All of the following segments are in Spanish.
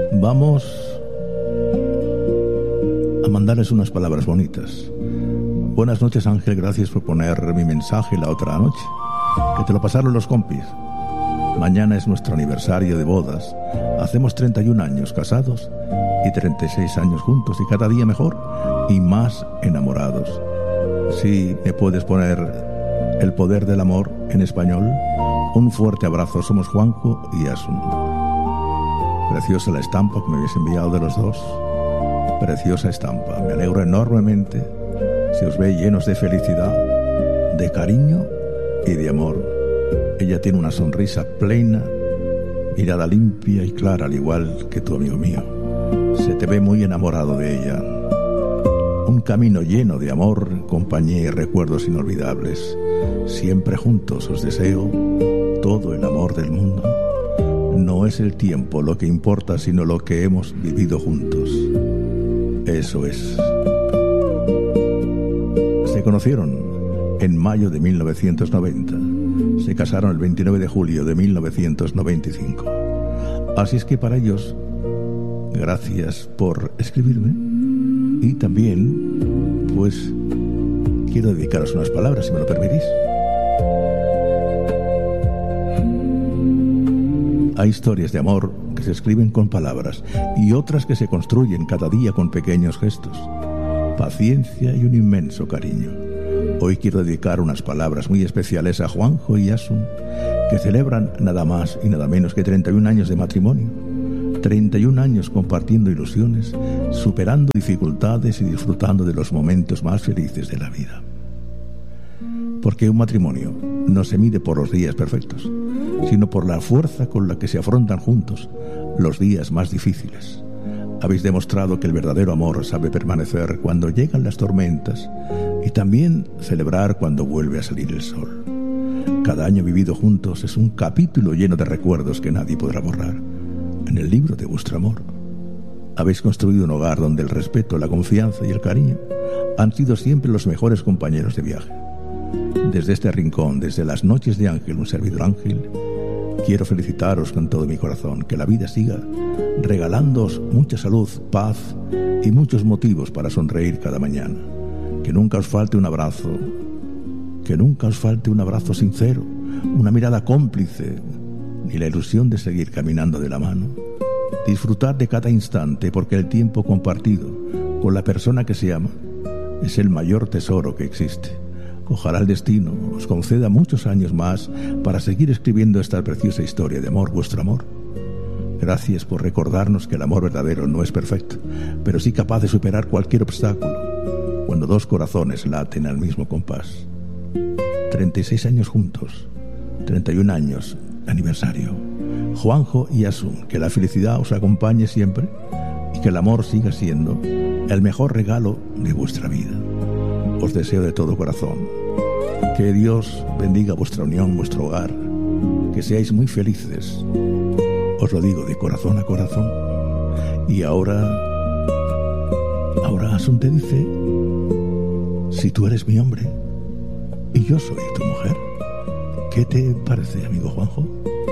Vamos a mandarles unas palabras bonitas. Buenas noches, Ángel, gracias por poner mi mensaje la otra noche. Que te lo pasaron los compis. Mañana es nuestro aniversario de bodas. Hacemos 31 años casados y 36 años juntos, y cada día mejor y más enamorados. Si me puedes poner El poder del amor en español. Un fuerte abrazo. Somos Juanjo y Asun. Preciosa la estampa que me habéis enviado de los dos. Preciosa estampa. Me alegro enormemente. Se os ve llenos de felicidad, de cariño y de amor. Ella tiene una sonrisa plena, mirada limpia y clara, al igual que tu amigo mío. Se te ve muy enamorado de ella. Un camino lleno de amor, compañía y recuerdos inolvidables. Siempre juntos os deseo todo el amor del mundo. No es el tiempo lo que importa, sino lo que hemos vivido juntos. Eso es. Se conocieron en mayo de 1990. Se casaron el 29 de julio de 1995. Así es que para ellos, gracias por escribirme. Y también, pues, quiero dedicaros unas palabras, si me lo permitís. Hay historias de amor que se escriben con palabras y otras que se construyen cada día con pequeños gestos, paciencia y un inmenso cariño. Hoy quiero dedicar unas palabras muy especiales a Juanjo y Asun, que celebran nada más y nada menos que 31 años de matrimonio. 31 años compartiendo ilusiones, superando dificultades y disfrutando de los momentos más felices de la vida. Porque un matrimonio no se mide por los días perfectos, sino por la fuerza con la que se afrontan juntos los días más difíciles. Habéis demostrado que el verdadero amor sabe permanecer cuando llegan las tormentas y también celebrar cuando vuelve a salir el sol. Cada año vivido juntos es un capítulo lleno de recuerdos que nadie podrá borrar en el libro de vuestro amor. Habéis construido un hogar donde el respeto, la confianza y el cariño han sido siempre los mejores compañeros de viaje. Desde este rincón, desde las noches de Ángel, un servidor Ángel, quiero felicitaros con todo mi corazón. Que la vida siga regalándoos mucha salud, paz y muchos motivos para sonreír cada mañana. Que nunca os falte un abrazo, que nunca os falte un abrazo sincero, una mirada cómplice, ni la ilusión de seguir caminando de la mano. Disfrutar de cada instante, porque el tiempo compartido con la persona que se ama es el mayor tesoro que existe. Ojalá el destino os conceda muchos años más para seguir escribiendo esta preciosa historia de amor, vuestro amor. Gracias por recordarnos que el amor verdadero no es perfecto, pero sí capaz de superar cualquier obstáculo cuando dos corazones laten al mismo compás. 36 años juntos, 31 años aniversario. Juanjo y Asun, que la felicidad os acompañe siempre y que el amor siga siendo el mejor regalo de vuestra vida. Os deseo de todo corazón que Dios bendiga vuestra unión, vuestro hogar, que seáis muy felices. Os lo digo de corazón a corazón. Y ahora Asun te dice: si tú eres mi hombre y yo soy tu mujer, ¿qué te parece, amigo Juanjo?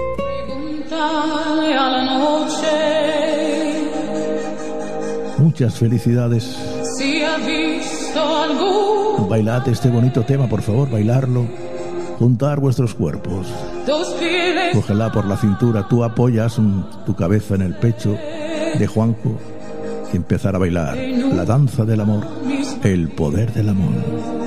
A la noche. Muchas felicidades. Si ha visto algún. Bailad este bonito tema, por favor, bailarlo. Juntar vuestros cuerpos. Cógela por la cintura, tú apoyas tu cabeza en el pecho de Juanjo y empezar a bailar la danza del amor, el poder del amor.